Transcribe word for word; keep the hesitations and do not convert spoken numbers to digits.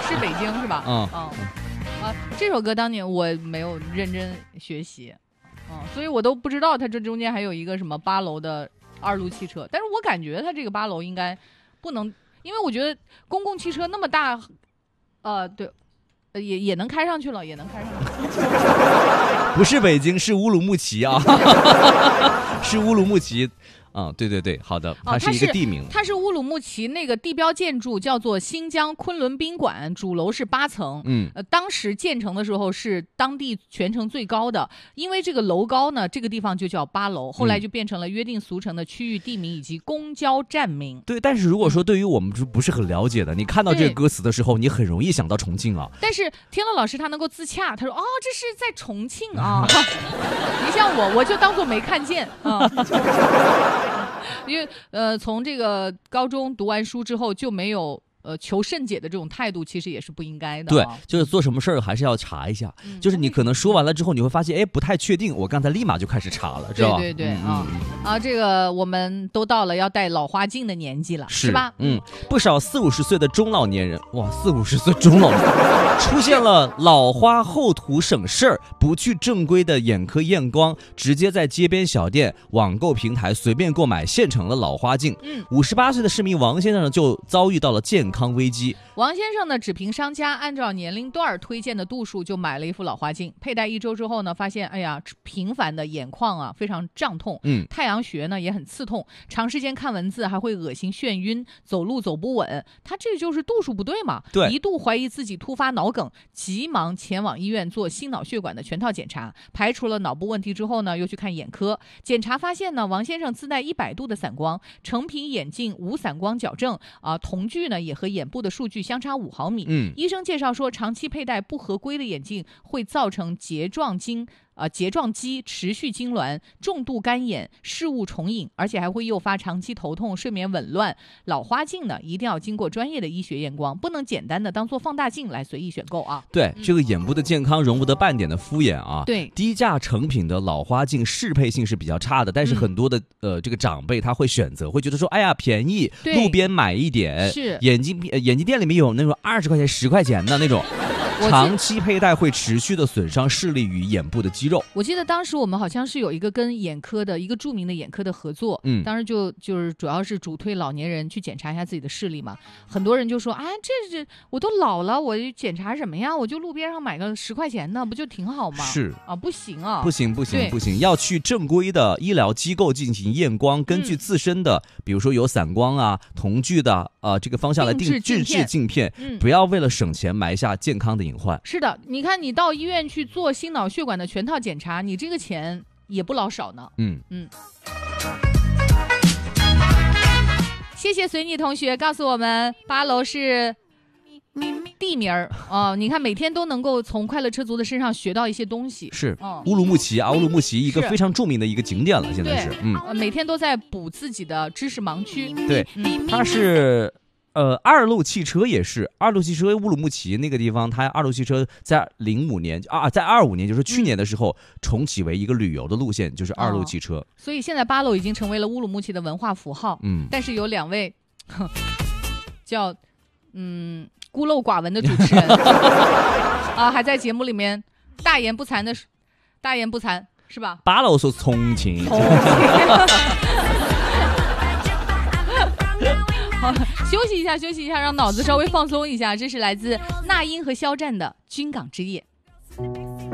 是北京是吧？ 嗯嗯啊，这首歌当年我没有认真学习，嗯，所以我都不知道它这中间还有一个什么八楼的二路汽车，但是我感觉它这个八楼应该不能，因为我觉得公共汽车那么大，呃，对。也也能开上去了，也能开上去。 不是北京，是乌鲁木齐啊，是乌鲁木齐。啊、嗯，对对对，好的，它是一个地名、哦、 它是乌鲁木齐那个地标建筑叫做新疆昆仑宾馆，主楼是八层。 嗯， 呃，当时建成的时候是当地全城最高的，因为这个楼高呢，这个地方就叫八楼，后来就变成了约定俗成的区域地名以及公交站名。 对，但是如果说对于我们不是很了解的，你看到这个歌词的时候，你很容易想到重庆啊。 但是天乐老师他能够自洽，他说哦，这是在重庆啊。你像我，我就当做没看见啊。因为呃，从这个高中读完书之后就没有呃求甚解的这种态度，其实也是不应该的、啊。 对，就是做什么事儿还是要查一下、嗯。就是你可能说完了之后，你会发现，哎，不太确定。我刚才立马就开始查了，知道吧？ 对对对、 嗯、 啊、嗯、啊！这个我们都到了要戴老花镜的年纪了， 是, 是吧？ 嗯，不少四五十岁的中老年人，哇，四五十岁中老年人出现了老花厚涂省事儿，不去正规的眼科验光，直接在街边小店、网购平台随便购买现成的老花镜。 嗯， 五十八岁的市民王先生就遭遇到了健康危机。 王先生呢，只凭商家按照年龄段推荐的度数就买了一副老花镜，佩戴一周之后呢，发现哎呀，频繁的眼眶啊非常胀痛， 嗯， 太阳穴呢也很刺痛，长时间看文字还会恶心眩晕，走路走不稳，他这就是度数不对嘛。 对， 一度怀疑自己突发脑梗，急忙前往医院做心脑血管的全套检查，排除了脑部问题之后呢，又去看眼科，检查发现呢，王先生自带一百度的散光，成品眼镜无散光矫正啊，瞳距呢也和眼部的数据相差五毫米。 嗯， 医生介绍说，长期佩戴不合规的眼镜会造成睫状筋呃，睫状肌持续痉挛、重度干眼、视物重影，而且还会诱发长期头痛、睡眠紊乱。老花镜呢，一定要经过专业的医学验光，不能简单的当做放大镜来随意选购啊。 对，这个眼部的健康容不得半点的敷衍啊。 对， 低价成品的老花镜适配性是比较差的，但是很多的、嗯、呃这个长辈他会选择，会觉得说，哎呀便宜，路边买一点。 是， 眼镜眼镜店里面有那种二十块钱、十块钱的那种。长期佩戴会持续的损伤视力与眼部的肌肉。 我记得当时我们好像是有一个跟眼科的一个著名的眼科的合作， 嗯， 当时就就是主要是主推老年人去检查一下自己的视力嘛。很多人就说，哎，这这我都老了，我检查什么呀？我就路边上买个十块钱的，不就挺好吗？ 是啊，不行啊， 不行不行不行，要去正规的医疗机构进行验光，根据自身的，嗯、比如说有散光啊、瞳距的啊、呃、这个方向来定定制镜片， 嗯， 不要为了省钱埋下健康的隐患。 是的，你看你到医院去做心脑血管的全套检查，你这个钱也不老少呢。 嗯嗯。谢谢随你同学告诉我们，八楼是地名儿哦。你看每天都能够从快乐车族的身上学到一些东西。 是， 哦、 乌鲁木齐啊，乌鲁木齐一个非常著名的一个景点了，现在是， 嗯，每天都在补自己的知识盲区。 对，嗯、它是。呃，二路汽车也是，二路汽车乌鲁木齐那个地方，它二路汽车在零五年啊，在二五年，就是去年的时候、嗯、重启为一个旅游的路线，就是二路汽车。哦、 所以现在八楼已经成为了乌鲁木齐的文化符号。 嗯， 但是有两位叫嗯孤陋寡闻的主持人啊，还在节目里面大言不惭的大言不惭，是吧？ 八楼说重庆。 重庆好，休息一下，休息一下，让脑子稍微放松一下。这是来自那英和肖战的《军港之夜》。